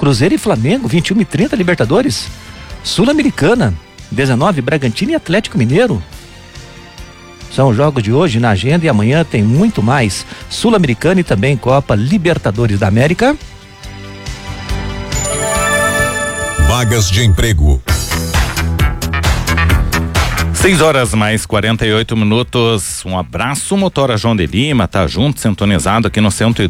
Cruzeiro e Flamengo, 21h30, Libertadores. Sul-Americana, 19, Bragantino e Atlético Mineiro. São os jogos de hoje na agenda e amanhã tem muito mais. Sul-Americana e também Copa Libertadores da América. Vagas de emprego. 6h mais 48. Um abraço, Motora João de Lima, tá junto, sintonizado aqui no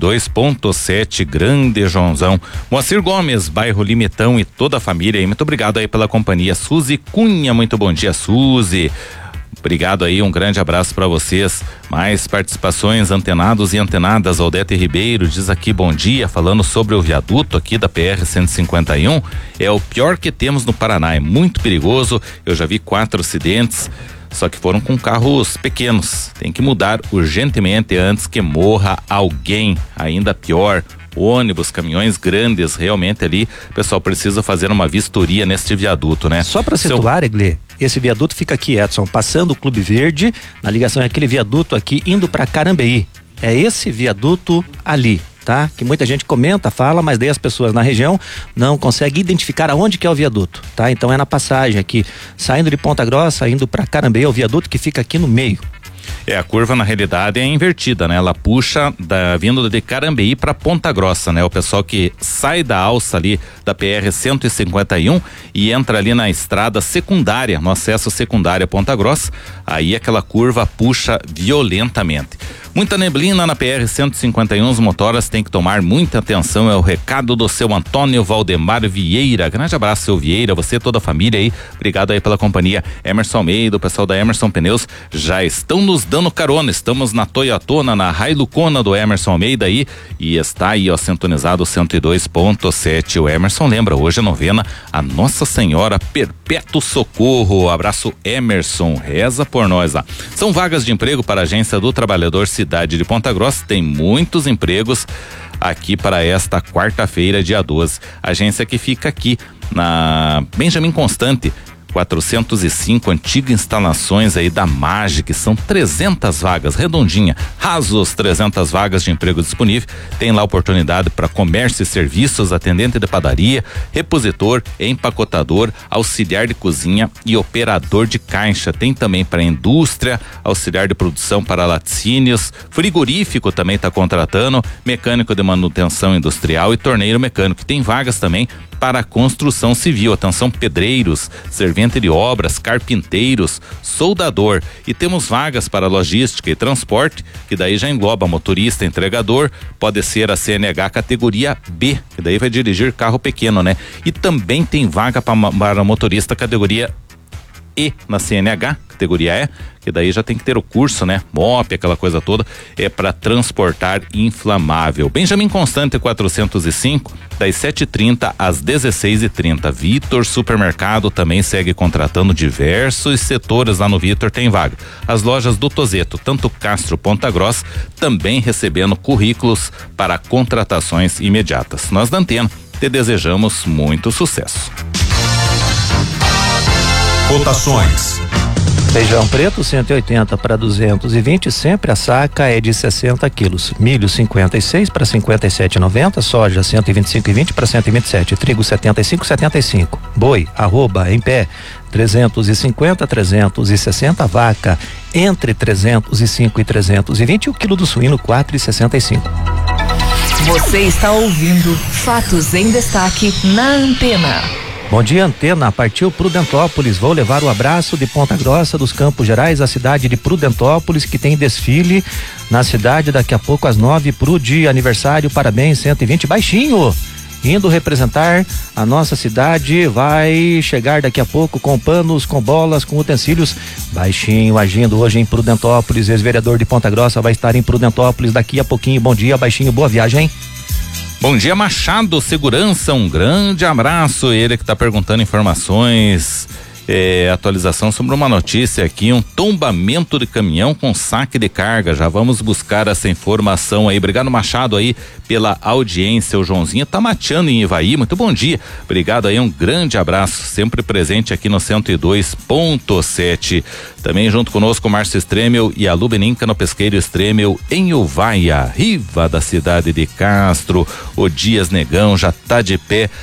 102.7, Grande Joãozão. Moacir Gomes, bairro Limitão e toda a família aí, muito obrigado aí pela companhia. Suzy Cunha, muito bom dia, Suzy. Obrigado aí, um grande abraço para vocês. Mais participações, antenados e antenadas. Aldete Ribeiro diz aqui, bom dia, falando sobre o viaduto aqui da PR-151. É o pior que temos no Paraná, é muito perigoso. Eu já vi 4 acidentes, só que foram com carros pequenos. Tem que mudar urgentemente antes que morra alguém. Ainda pior, ônibus, caminhões grandes, realmente ali, o pessoal precisa fazer uma vistoria neste viaduto, né? Só para situar, Eglê, esse viaduto fica aqui, Edson, passando o Clube Verde, na ligação é aquele viaduto aqui, indo para Carambeí. É esse viaduto ali, tá? Que muita gente comenta, fala, mas daí as pessoas na região não conseguem identificar aonde que é o viaduto, tá? Então é na passagem aqui, saindo de Ponta Grossa, indo para Carambeí, é o viaduto que fica aqui no meio. A curva na realidade é invertida, né? Ela puxa vindo de Carambeí para Ponta Grossa, né? O pessoal que sai da alça ali da PR-151 e entra ali na estrada secundária, no acesso secundário a Ponta Grossa, aí aquela curva puxa violentamente. Muita neblina na PR-151, os motoras têm que tomar muita atenção, é o recado do seu Antônio Valdemar Vieira. Grande abraço, seu Vieira, você e toda a família aí, obrigado aí pela companhia. Emerson Almeida, o pessoal da Emerson Pneus já estão nos dando carona, estamos na Toyotona, na Hilucona do Emerson Almeida aí, e está aí, ó, sintonizado 102.7. O Emerson lembra, hoje é novena a Nossa Senhora Perpétuo Socorro. Abraço, Emerson, reza por nós lá. São vagas de emprego para a Agência do Trabalhador Cidade de Ponta Grossa, tem muitos empregos aqui para esta quarta-feira, dia 12. Agência que fica aqui na Benjamin Constante 405, antigas instalações aí da Magic, são 300 vagas, redondinha, rasos 300 vagas de emprego disponível. Tem lá oportunidade para comércio e serviços, atendente de padaria, repositor, empacotador, auxiliar de cozinha e operador de caixa. Tem também para indústria, auxiliar de produção para laticínios, frigorífico também está contratando, mecânico de manutenção industrial e torneiro mecânico. Tem vagas também para a construção civil, atenção, pedreiros, servente de obras, carpinteiros, soldador, e temos vagas para logística e transporte, que daí já engloba motorista, entregador, pode ser a CNH categoria B, que daí vai dirigir carro pequeno, né? E também tem vaga para motorista categoria E na CNH, categoria E, que daí já tem que ter o curso, né? MOP, aquela coisa toda, é para transportar inflamável. Benjamin Constante 405, das 7h30 às 16h30. Vitor Supermercado também segue contratando diversos setores lá no Vitor, tem vaga. As lojas do Tozeto, tanto Castro, Ponta Grossa, também recebendo currículos para contratações imediatas. Nós da Antena te desejamos muito sucesso. Cotações. Feijão preto 180 para 220, sempre a saca é de 60 quilos. Milho 56 para 57,90, soja 125,20 para 127, trigo 75,75. Boi arroba em pé 350, 360, vaca entre 305 e 320 e o quilo do suíno 4,65. Você está ouvindo Fatos em Destaque na Antena. Bom dia, Antena. Partiu Prudentópolis. Vou levar o abraço de Ponta Grossa dos Campos Gerais, a cidade de Prudentópolis, que tem desfile na cidade daqui a pouco às 9 pro dia aniversário. Parabéns, 120 baixinho. Indo representar a nossa cidade, vai chegar daqui a pouco com panos, com bolas, com utensílios. Baixinho agindo hoje em Prudentópolis. Ex-vereador de Ponta Grossa vai estar em Prudentópolis daqui a pouquinho. Bom dia, Baixinho. Boa viagem. Bom dia, Machado Segurança, um grande abraço. Ele que está perguntando informações, atualização sobre uma notícia aqui, um tombamento de caminhão com saque de carga. Já vamos buscar essa informação aí. Obrigado, Machado, aí pela audiência. O Joãozinho tá mateando em Ivaí, muito bom dia. Obrigado aí, um grande abraço, sempre presente aqui no 102.7. Também junto conosco o Márcio Stremel e a Lubeninca no Pesqueiro Stremel em Uvaia, riva da cidade de Castro. O Dias Negão já tá de pé